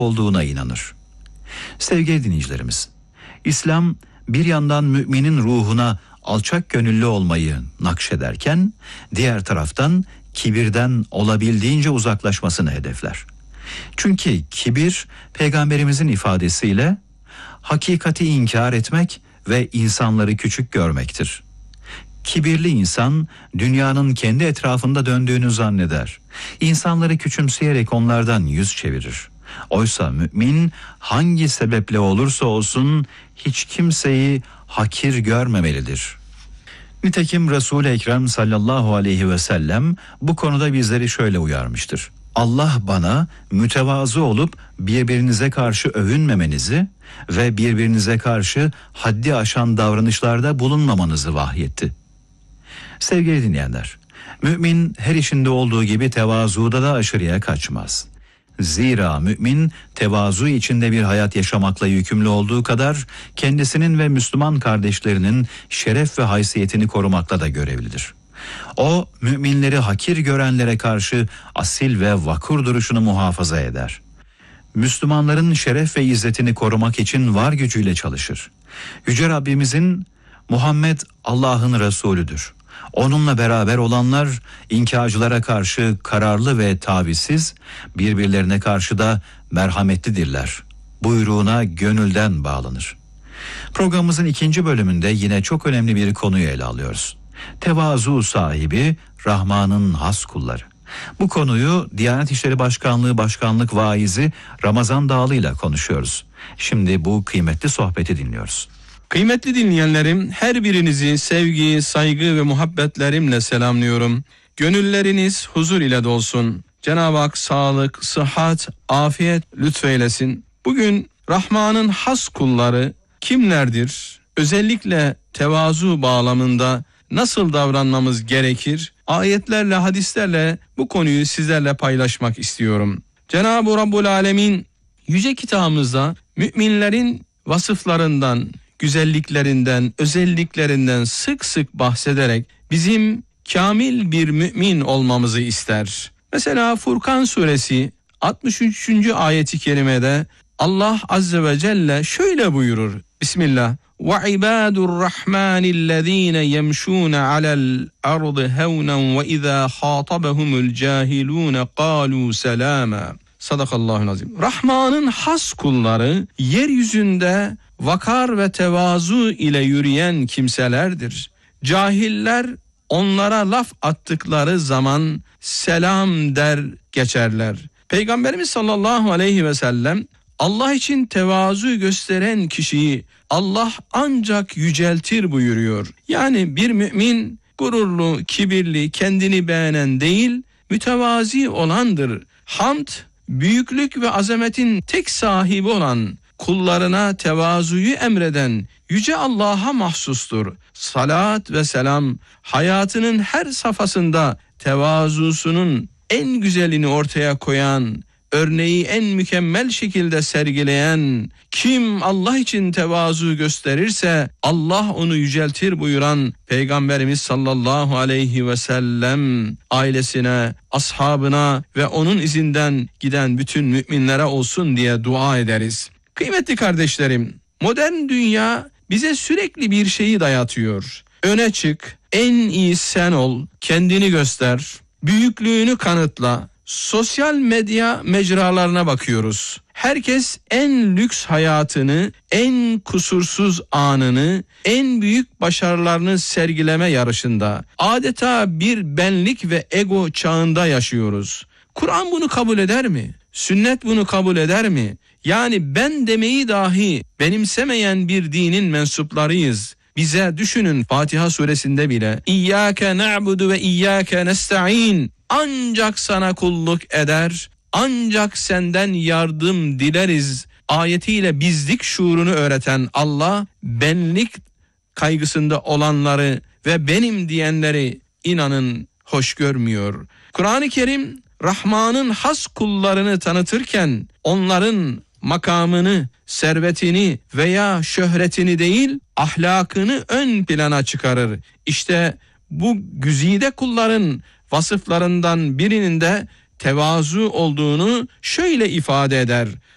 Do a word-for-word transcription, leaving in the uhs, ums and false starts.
olduğuna inanır. Sevgili dinleyicilerimiz, İslam bir yandan müminin ruhuna alçak gönüllü olmayı nakşederken diğer taraftan kibirden olabildiğince uzaklaşmasını hedefler. Çünkü kibir peygamberimizin ifadesiyle hakikati inkar etmek ve insanları küçük görmektir. Kibirli insan dünyanın kendi etrafında döndüğünü zanneder. İnsanları küçümseyerek onlardan yüz çevirir. Oysa mümin hangi sebeple olursa olsun hiç kimseyi hakir görmemelidir. Nitekim Resul-i Ekrem sallallahu aleyhi ve sellem bu konuda bizleri şöyle uyarmıştır. Allah bana mütevazı olup birbirinize karşı övünmemenizi ve birbirinize karşı haddi aşan davranışlarda bulunmamanızı vahyetti. Sevgili dinleyenler, mümin her işinde olduğu gibi tevazuda da aşırıya kaçmaz. Zira mümin tevazu içinde bir hayat yaşamakla yükümlü olduğu kadar kendisinin ve Müslüman kardeşlerinin şeref ve haysiyetini korumakla da görevlidir. O müminleri hakir görenlere karşı asil ve vakur duruşunu muhafaza eder. Müslümanların şeref ve izzetini korumak için var gücüyle çalışır. Yüce Rabbimizin Muhammed Allah'ın Resulüdür. Onunla beraber olanlar inkarcılara karşı kararlı ve tavizsiz, birbirlerine karşı da merhametlidirler. Buyruğuna gönülden bağlanır. Programımızın ikinci bölümünde yine çok önemli bir konuyu ele alıyoruz. Tevazu sahibi Rahman'ın has kulları. Bu konuyu Diyanet İşleri Başkanlığı Başkanlık Vaizi Ramazan Dağlı ile konuşuyoruz. Şimdi bu kıymetli sohbeti dinliyoruz. Kıymetli dinleyenlerim, her birinizi sevgi, saygı ve muhabbetlerimle selamlıyorum. Gönülleriniz huzur ile dolsun. Cenab-ı Hak sağlık, sıhhat, afiyet lütfeylesin. Bugün Rahman'ın has kulları kimlerdir? Özellikle tevazu bağlamında nasıl davranmamız gerekir? Ayetlerle, hadislerle bu konuyu sizlerle paylaşmak istiyorum. Cenab-ı Rabbul Alemin yüce kitabımızda müminlerin vasıflarından, güzelliklerinden, özelliklerinden sık sık bahsederek bizim kamil bir mümin olmamızı ister. Mesela Furkan suresi altmış üçüncü ayeti kerimede Allah azze ve celle şöyle buyurur. Bismillah. وَعِبَادُ الرَّحْمَانِ الَّذ۪ينَ يَمْشُونَ عَلَى الْأَرْضِ هَوْنًا وَإِذَا خَاطَبَهُمُ الْجَاهِلُونَ قَالُوا سَلَامًا. Sadakallahul azim. Rahman'ın has kulları yeryüzünde vakar ve tevazu ile yürüyen kimselerdir. Cahiller onlara laf attıkları zaman selam der geçerler. Peygamberimiz sallallahu aleyhi ve sellem Allah için tevazu gösteren kişiyi Allah ancak yüceltir buyuruyor. Yani bir mümin gururlu, kibirli, kendini beğenen değil, mütevazi olandır. Hamd, büyüklük ve azametin tek sahibi olan, kullarına tevazuyu emreden yüce Allah'a mahsustur. Salat ve selam hayatının her safhasında tevazusunun en güzelini ortaya koyan, örneği en mükemmel şekilde sergileyen, kim Allah için tevazu gösterirse Allah onu yüceltir buyuran Peygamberimiz sallallahu aleyhi ve sellem ailesine, ashabına ve onun izinden giden bütün müminlere olsun diye dua ederiz. Kıymetli kardeşlerim, modern dünya bize sürekli bir şeyi dayatıyor. Öne çık, en iyi sen ol, kendini göster, büyüklüğünü kanıtla. Sosyal medya mecralarına bakıyoruz. Herkes en lüks hayatını, en kusursuz anını, en büyük başarılarını sergileme yarışında. Adeta bir benlik ve ego çağında yaşıyoruz. Kur'an bunu kabul eder mi? Sünnet bunu kabul eder mi? Yani ben demeyi dahi benimsemeyen bir dinin mensuplarıyız. Bize düşünün Fatiha suresinde bile İyyâke na'budu ve iyyâke nesta'in. Ancak sana kulluk eder, ancak senden yardım dileriz ayetiyle bizlik şuurunu öğreten Allah, benlik kaygısında olanları ve benim diyenleri inanın hoş görmüyor. Kur'an-ı Kerim Rahman'ın has kullarını tanıtırken onların makamını, servetini veya şöhretini değil, ahlakını ön plana çıkarır. İşte bu güzide kulların vasıflarından birinin de tevazu olduğunu şöyle ifade eder.